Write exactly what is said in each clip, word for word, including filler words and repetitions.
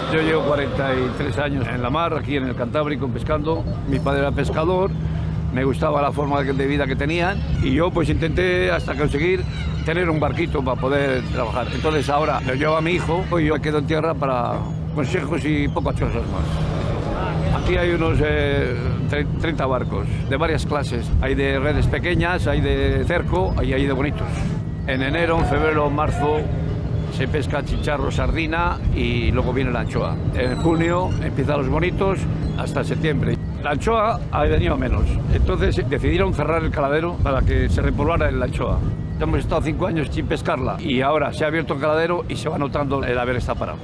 Yo llevo cuarenta y tres años en la mar, aquí en el Cantábrico, pescando. Mi padre era pescador, me gustaba la forma de vida que tenían y yo pues intenté hasta conseguir tener un barquito para poder trabajar. Entonces ahora lo llevo a mi hijo y yo me quedo en tierra para consejos y pocas cosas más. Aquí hay unos eh, treinta barcos de varias clases. Hay de redes pequeñas, hay de cerco y hay de bonitos. En enero, en febrero, marzo se pesca chicharro, sardina y luego viene la anchoa. En junio empiezan los bonitos hasta septiembre. La anchoa ha venido menos, entonces decidieron cerrar el caladero para que se repoblara la anchoa. Hemos estado cinco años sin pescarla y ahora se ha abierto el caladero y se va notando el haber estado parado.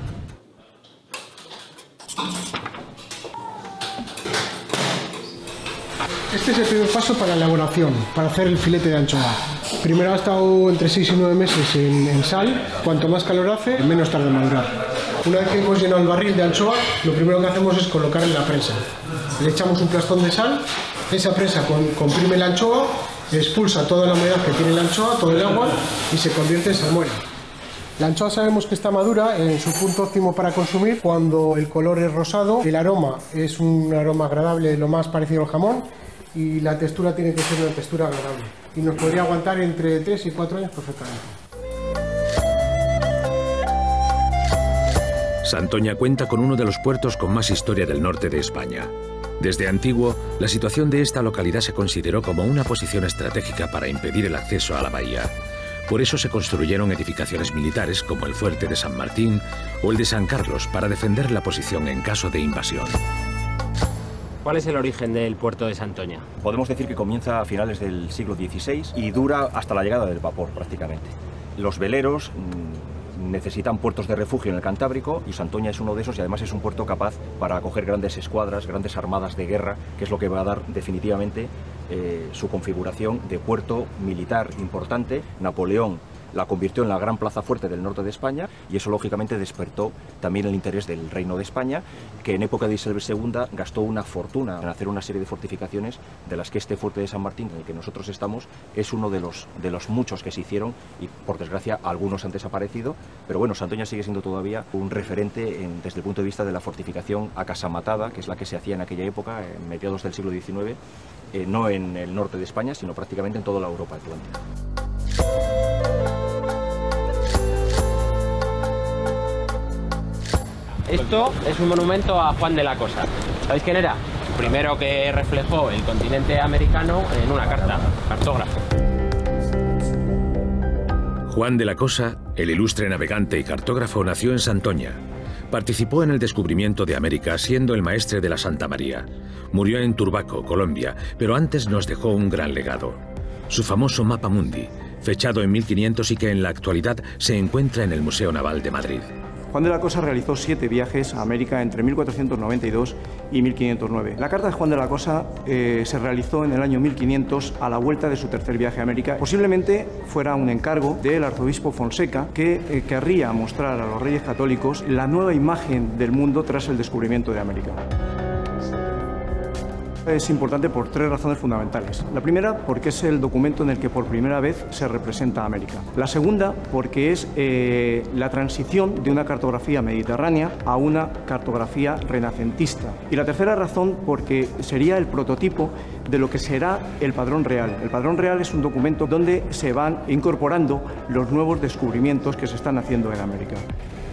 Este es el primer paso para la elaboración, para hacer el filete de anchoa. Primero ha estado entre seis y nueve meses en, en sal. Cuanto más calor hace, menos tarda en madurar. Una vez que hemos llenado el barril de anchoa, lo primero que hacemos es colocarle la presa. Le echamos un plastón de sal, esa presa comprime la anchoa, expulsa toda la humedad que tiene la anchoa, todo el agua, y se convierte en salmuera. La anchoa sabemos que está madura en su punto óptimo para consumir cuando el color es rosado, el aroma es un aroma agradable, lo más parecido al jamón, y la textura tiene que ser una textura agradable. Y nos podría aguantar entre tres y cuatro años perfectamente. Santoña cuenta con uno de los puertos con más historia del norte de España. Desde antiguo, la situación de esta localidad se consideró como una posición estratégica para impedir el acceso a la bahía. Por eso se construyeron edificaciones militares como el Fuerte de San Martín o el de San Carlos para defender la posición en caso de invasión. ¿Cuál es el origen del puerto de Santoña? Podemos decir que comienza a finales del siglo dieciséis y dura hasta la llegada del vapor prácticamente. Los veleros mmm, necesitan puertos de refugio en el Cantábrico y Santoña es uno de esos y además es un puerto capaz para acoger grandes escuadras, grandes armadas de guerra, que es lo que va a dar definitivamente eh, su configuración de puerto militar importante. Napoleón la convirtió en la gran plaza fuerte del norte de España y eso lógicamente despertó también el interés del Reino de España, que en época de Isabel segunda gastó una fortuna en hacer una serie de fortificaciones, de las que este fuerte de San Martín, en el que nosotros estamos, es uno de los, de los muchos que se hicieron y por desgracia algunos han desaparecido, pero bueno, Santoña sigue siendo todavía un referente en, desde el punto de vista de la fortificación acasamatada, que es la que se hacía en aquella época, en mediados del siglo diecinueve, eh, no en el norte de España, sino prácticamente en toda la Europa atlántica. Esto es un monumento a Juan de la Cosa. ¿Sabéis quién era? El primero que reflejó el continente americano en una carta, cartógrafo. Juan de la Cosa, el ilustre navegante y cartógrafo, nació en Santoña. Participó en el descubrimiento de América siendo el maestre de la Santa María. Murió en Turbaco, Colombia, pero antes nos dejó un gran legado. Su famoso Mapa Mundi, fechado en mil quinientos y que en la actualidad se encuentra en el Museo Naval de Madrid. Juan de la Cosa realizó siete viajes a América entre mil cuatrocientos noventa y dos y mil quinientos nueve. La carta de Juan de la Cosa eh, se realizó en el año mil quinientos a la vuelta de su tercer viaje a América. Posiblemente fuera un encargo del arzobispo Fonseca que eh, querría mostrar a los reyes católicos la nueva imagen del mundo tras el descubrimiento de América. Es importante por tres razones fundamentales. La primera, porque es el documento en el que por primera vez se representa América. La segunda, porque es eh, la transición de una cartografía mediterránea a una cartografía renacentista. Y la tercera razón, porque sería el prototipo de lo que será el Padrón Real. El Padrón Real es un documento donde se van incorporando los nuevos descubrimientos que se están haciendo en América.